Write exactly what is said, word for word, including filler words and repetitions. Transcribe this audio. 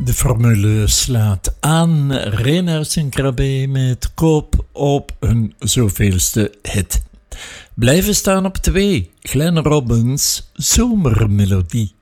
De formule slaat aan. Reinhard en Krabbe met Koop op hun zoveelste hit. Blijven staan op twee. Glenn Robbins, Zomermelodie.